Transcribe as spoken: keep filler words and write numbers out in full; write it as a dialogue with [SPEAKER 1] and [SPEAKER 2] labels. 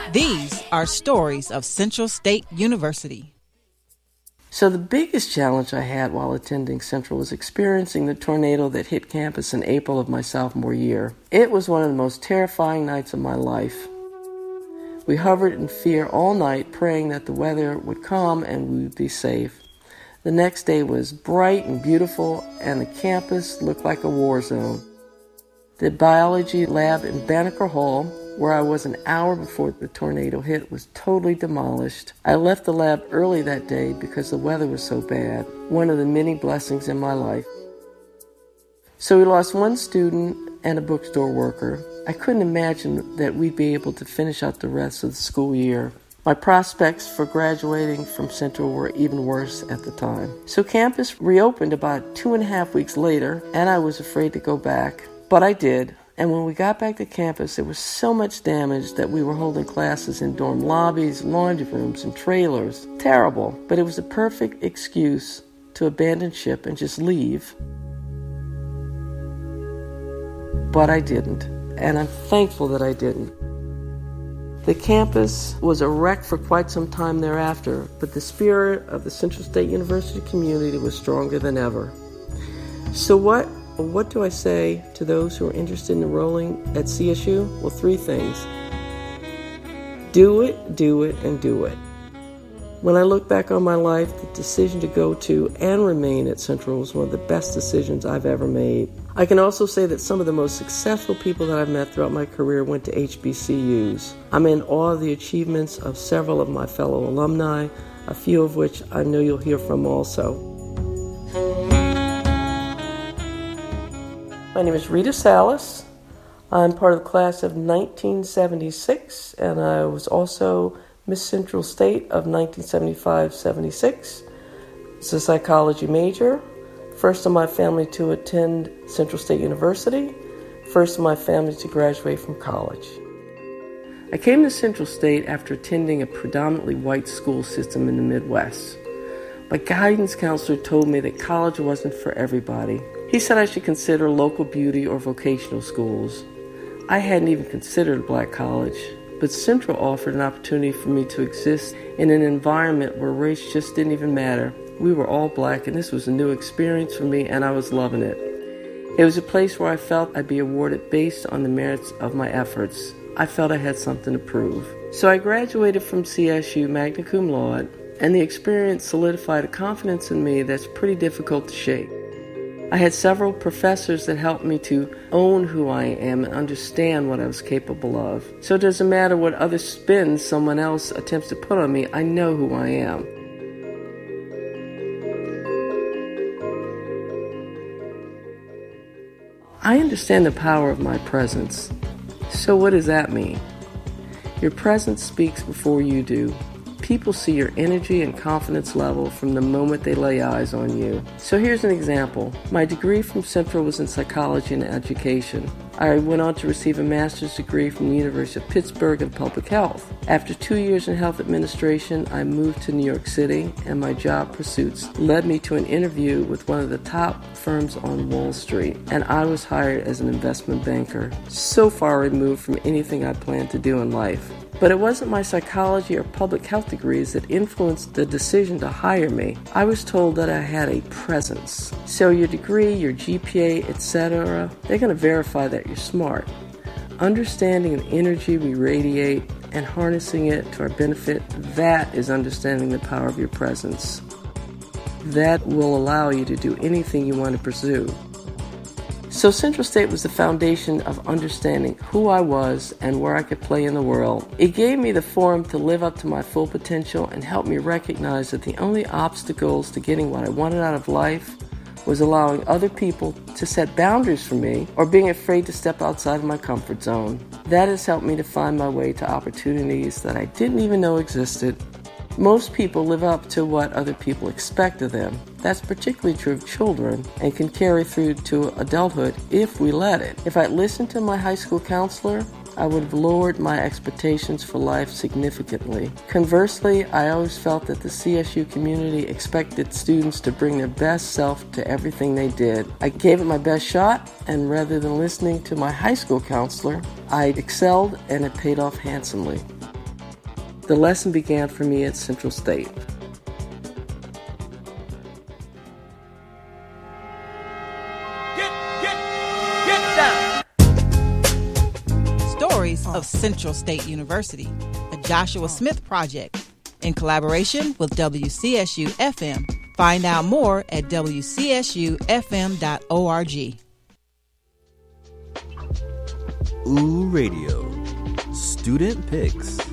[SPEAKER 1] These are stories of Central State University.
[SPEAKER 2] So the biggest challenge I had while attending Central was experiencing the tornado that hit campus in April of my sophomore year. It was one of the most terrifying nights of my life. We hovered in fear all night, praying that the weather would calm and we would be safe. The next day was bright and beautiful, and the campus looked like a war zone. The biology lab in Banneker Hall, where I was an hour before the tornado hit, was totally demolished. I left the lab early that day because the weather was so bad, one of the many blessings in my life. So we lost one student and a bookstore worker. I couldn't imagine that we'd be able to finish out the rest of the school year. My prospects for graduating from Central were even worse at the time. So campus reopened about two and a half weeks later, and I was afraid to go back. But I did. And when we got back to campus, there was so much damage that we were holding classes in dorm lobbies, laundry rooms, and trailers. Terrible, but it was the perfect excuse to abandon ship and just leave. But I didn't, and I'm thankful that I didn't. The campus was a wreck for quite some time thereafter, but the spirit of the Central State University community was stronger than ever. So what What do I say to those who are interested in enrolling at C S U? Well, three things. Do it, do it, and do it. When I look back on my life, the decision to go to and remain at Central was one of the best decisions I've ever made. I can also say that some of the most successful people that I've met throughout my career went to H B C Us. I'm in awe of the achievements of several of my fellow alumni, a few of which I know you'll hear from also. My name is Rita Salas. I'm part of the class of nineteen seventy-six, and I was also Miss Central State of nineteen seventy-five seventy-six. It's a psychology major, first in my family to attend Central State University, first in my family to graduate from college. I came to Central State after attending a predominantly white school system in the Midwest. My guidance counselor told me that college wasn't for everybody. He said I should consider local beauty or vocational schools. I hadn't even considered a black college, but Central offered an opportunity for me to exist in an environment where race just didn't even matter. We were all black, and this was a new experience for me, and I was loving it. It was a place where I felt I'd be awarded based on the merits of my efforts. I felt I had something to prove. So I graduated from C S U magna cum laude, and the experience solidified a confidence in me that's pretty difficult to shake. I had several professors that helped me to own who I am and understand what I was capable of. So it doesn't matter what other spins someone else attempts to put on me, I know who I am. I understand the power of my presence. So what does that mean? Your presence speaks before you do. People see your energy and confidence level from the moment they lay eyes on you. So here's an example. My degree from Central was in psychology and education. I went on to receive a master's degree from the University of Pittsburgh in public health. After two years in health administration, I moved to New York City, and my job pursuits led me to an interview with one of the top firms on Wall Street, and I was hired as an investment banker. So far removed from anything I planned to do in life. But it wasn't my psychology or public health degrees that influenced the decision to hire me. I was told that I had a presence. So your degree, your G P A, et cetera, they're going to verify that you're smart. Understanding the energy we radiate and harnessing it to our benefit, that is understanding the power of your presence. That will allow you to do anything you want to pursue. So Central State was the foundation of understanding who I was and where I could play in the world. It gave me the forum to live up to my full potential and helped me recognize that the only obstacles to getting what I wanted out of life was allowing other people to set boundaries for me or being afraid to step outside of my comfort zone. That has helped me to find my way to opportunities that I didn't even know existed. Most people live up to what other people expect of them. That's particularly true of children and can carry through to adulthood if we let it. If I'd listened to my high school counselor, I would have lowered my expectations for life significantly. Conversely, I always felt that the C S U community expected students to bring their best self to everything they did. I gave it my best shot, and rather than listening to my high school counselor, I excelled and it paid off handsomely. The lesson began for me at Central State.
[SPEAKER 3] Get, get, get down!
[SPEAKER 1] Stories of Central State University, a Joshua Smith project, in collaboration with W C S U F M. Find out more at W C S U F M dot org.
[SPEAKER 4] Ooh Radio, Student Picks.